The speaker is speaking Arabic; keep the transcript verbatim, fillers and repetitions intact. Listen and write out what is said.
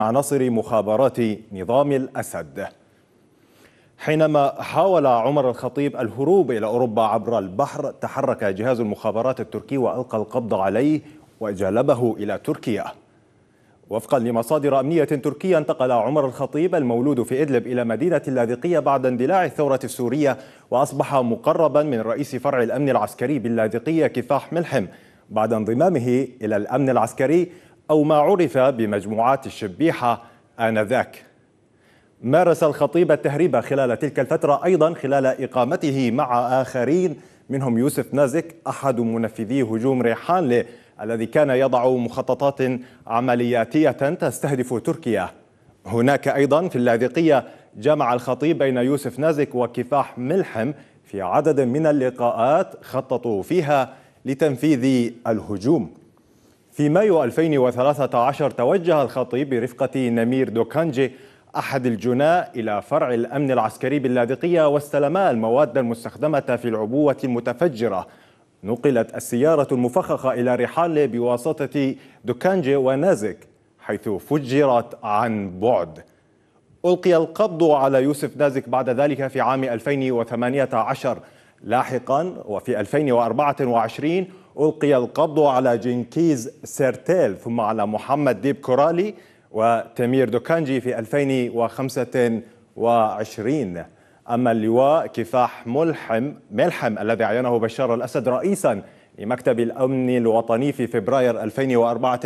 عناصر مخابرات نظام الأسد. حينما حاول عمر الخطيب الهروب إلى أوروبا عبر البحر، تحرك جهاز المخابرات التركي وألقى القبض عليه وجلبه إلى تركيا. وفقا لمصادر أمنية تركية، انتقل عمر الخطيب المولود في إدلب إلى مدينة اللاذقية بعد اندلاع الثورة السورية، وأصبح مقربا من رئيس فرع الأمن العسكري باللاذقية كفاح ملحم بعد انضمامه إلى الأمن العسكري أو ما عرف بمجموعات الشبيحة آنذاك. مارس الخطيب التهريب خلال تلك الفترة أيضا خلال إقامته مع آخرين منهم يوسف نازك أحد منفذي هجوم ريحانلي الذي كان يضع مخططات عملياتية تستهدف تركيا. هناك أيضا في اللاذقية جمع الخطيب بين يوسف نازك وكفاح ملحم في عدد من اللقاءات خططوا فيها لتنفيذ الهجوم. في مايو ألفين وثلاثة عشر توجه الخطيب برفقة نمير دوكانجي أحد الجناة إلى فرع الأمن العسكري باللاذقية واستلما المواد المستخدمة في العبوة المتفجرة. نقلت السيارة المفخخة إلى رحال بواسطة دوكانجي ونازك حيث فجرت عن بعد. ألقي القبض على يوسف نازك بعد ذلك في عام ألفين وثمانية عشر. لاحقا وفي ألفين وأربعة وعشرين ألقي القبض على جنكيز سيرتيل ثم على محمد ديب كورالي وتمير دوكانجي في ألفين وخمسة وعشرين. أما اللواء كفاح ملحم ملحم الذي عينه بشار الأسد رئيسا لمكتب الأمن الوطني في فبراير ألفين وأربعة